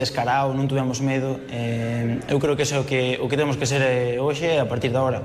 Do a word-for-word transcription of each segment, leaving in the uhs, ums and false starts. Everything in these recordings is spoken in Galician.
descarado, non tuvemos medo. Eh, eu creo que iso é o que, o que temos que ser eh, hoxe a partir de agora.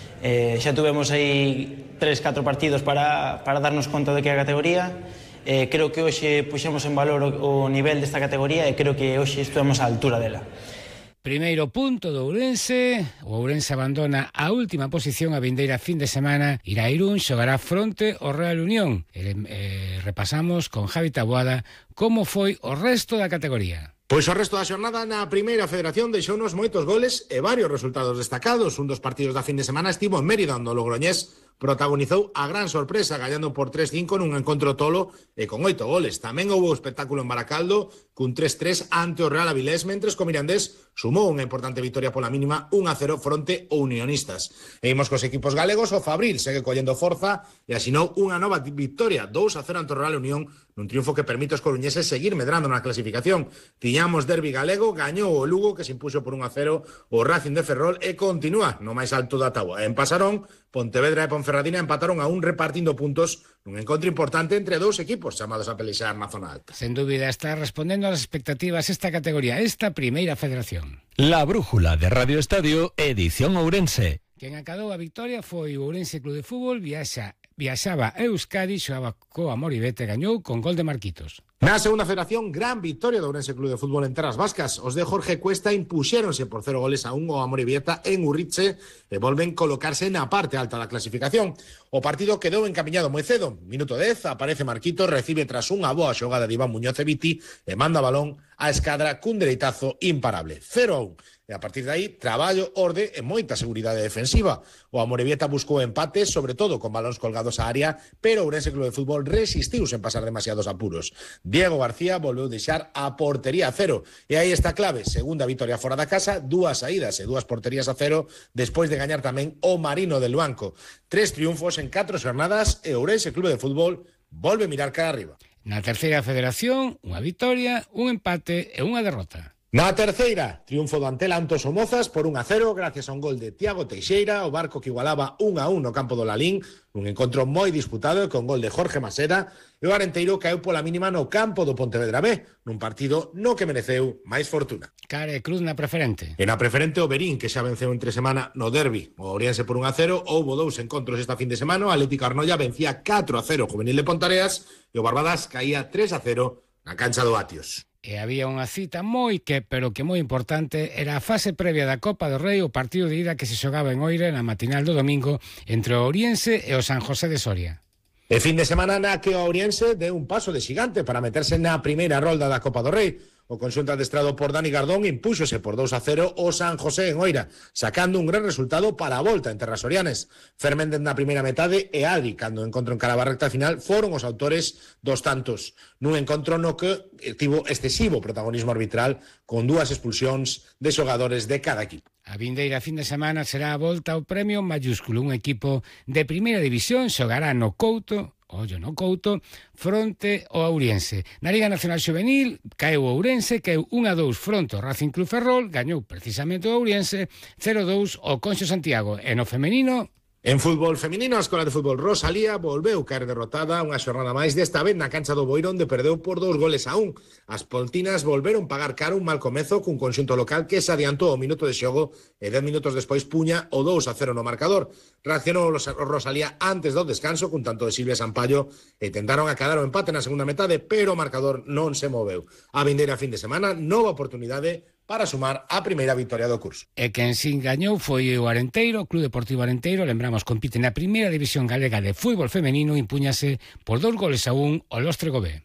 Eh, xa tuvemos aí tres, catro partidos para, para darnos conta de que é a categoría. Eh, creo que hoxe puxemos en valor o, o nivel desta categoría e creo que hoxe estuvemos á altura dela. Primeiro punto do Ourense. O Ourense abandona a última posición a vindeira fin de semana. Irá a Irún, xogará fronte ao Real Unión. E, eh, repasamos con Javi Taboada como foi o resto da categoría. Pois o resto da xornada na Primeira Federación deixounos moitos goles e varios resultados destacados. Un dos partidos da fin de semana estivo en Mérida, onde o Logroñés protagonizou a gran sorpresa, gañando por tres cinco nun encontro tolo e con oito goles. Tamén houve espectáculo en Baracaldo, cun tres tres ante o Real Avilés, mentres que o Mirandés sumou unha importante victoria pola mínima un a cero fronte ao Unionistas. E imos cos equipos galegos, o Fabril segue collendo forza e asinou unha nova victoria, dous a cero ante o Real Unión, nun triunfo que permite aos coruñeses seguir medrando na clasificación. Tiñamos derbi galego, gañou o Lugo, que se impuxo por un a cero o Racing de Ferrol e continúa no máis alto da táboa. En Pasarón, Pontevedra e Ponferradina empataron a un repartindo puntos nun encontro importante entre dous equipos chamados a pelexar na zona alta. Sen dúbida está respondendo ás expectativas esta categoría, esta Primeira Federación. La brújula de Radio Estadio, edición Ourense. Quen acadou a victoria foi o Ourense Club de Fútbol, viaxa Viaxaba a Euskadi, xogaba co Amoribete, gañou con gol de Marquitos. Na segunda federación, gran victoria do Ourense Club de Fútbol en Terras Vascas. Os de Jorge Cuesta impuxéronse por cero goles a un ao Amoribeta en Urriche e volven colocarse na parte alta da clasificación. O partido quedou encaminhado moi cedo. Minuto dez, aparece Marquitos, recibe tras unha boa xogada de Iván Muñoz e Viti e manda balón a escadra cun dereitazo imparable. cero a un. E a partir de aí, traballo, orde e moita seguridade defensiva. O Amorebieta buscou empates, sobre todo con balóns colgados á área, pero o Ourense Club de Fútbol resistiu sen pasar demasiados apuros. Diego García volveu deixar a portería a cero. E aí está a clave, segunda vitoria fora da casa, dúas saídas e dúas porterías a cero, despois de gañar tamén o Marino del Luanco. Tres triunfos en catro xornadas e o Ourense Club de Fútbol volve mirar cara arriba. Na terceira federación, unha vitoria, un empate e unha derrota. Na terceira, triunfo do Antela ante o Somozas por un a cero gracias a un gol de Tiago Teixeira, o Barco que igualaba un a un no campo do Lalín, un encontro moi disputado e con gol de Jorge Masera, e o Arenteiro caeu pola mínima no campo do Pontevedra B, nun partido no que mereceu máis fortuna. Cara e cruz na preferente. E na preferente o Berín, que xa venceu entre semana no derbi. O Oriense por un a cero, houbo dous encontros esta fin de semana, o Atlético Arnoia vencía catro a cero o Juvenil de Pontareas e o Barbadas caía tres a cero na cancha do Atios. E había unha cita moi que, pero que moi importante, era a fase previa da Copa do Rei, o partido de ida que se xogaba en Oira na matinal do domingo entre o Oriense e o San José de Soria. E fin de semana na que o Oriense deu un paso de xigante para meterse na primeira rolda da Copa do Rei. O conxunto adestrado por Dani Gardón impúxose por dous a cero o San José en Oira, sacando un gran resultado para a volta en terras orianes. Ferméndez na primeira metade e Adri, cando encontro en cara a recta final, foron os autores dos tantos. Nun encontro no que tivo excesivo protagonismo arbitral, con dúas expulsións de xogadores de cada equipo. A vindeira fin de semana será a volta ao premio mayúsculo. Un equipo de primeira división xogará no Couto, ollo no Couto, fronte ao Ouriense. Na Liga Nacional Xuvenil caeu o Ourense, caeu un a dous fronte ao Racing Club Ferrol, gañou precisamente o Ouriense, cero a dous o Conxo Santiago. E no femenino... En fútbol feminino, a Escola de Fútbol Rosalía volveu caer derrotada unha xornada máis, desta vez na cancha do Boiro, onde perdeu por dous goles a un. As pontinas volveron pagar caro un mal comezo cun conxunto local que se adiantou ao minuto de xogo e dez minutos despois puña o dous a cero no marcador. Reaccionou o Rosalía antes do descanso cun tanto de Silvia Sampaio e tentaron acadar o empate na segunda metade, pero o marcador non se moveu. A vindeira fin de semana, nova oportunidade para sumar a primeira victoria do curso. E quen sin gañou foi o Arenteiro, o Club Deportivo Arenteiro, lembramos, compite na primeira división galega de fútbol femenino, impúñase por dous goles a un ao Lóstrego B.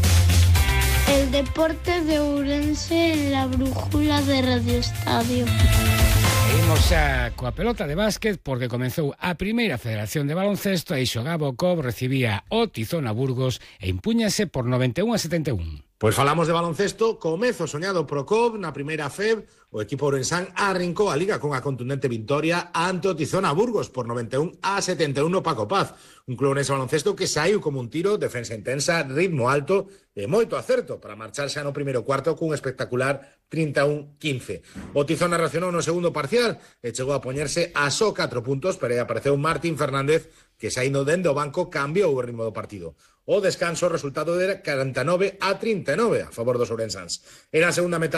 El deporte de Ourense en la brújula de Radio Estadio. Imos xa coa pelota de básquet porque comezou a primeira federación de baloncesto e xogaba o C O B, recibía o Tizona Burgos e impúñase por noventa e un a setenta e un. Pois falamos de baloncesto, comezo soñado pro C O B na primeira F E B, o equipo ourensán arrincou a liga con a contundente victoria ante o Tizona Burgos por noventa e un a setenta e un no Paco Paz. Un club ourense baloncesto que saiu como un tiro, defensa intensa, ritmo alto e moito acerto para marchar xa no primeiro cuarto cun espectacular trinta e un a quince. O Tizona reaccionou no segundo parcial e chegou a poñerse a só catro puntos, pero aí apareceu Martín Fernández que saindo dende o banco cambiou o ritmo do partido. O descanso, o resultado era cuarenta e nove a trinta e nove a favor dos ourensáns. Era a segunda metade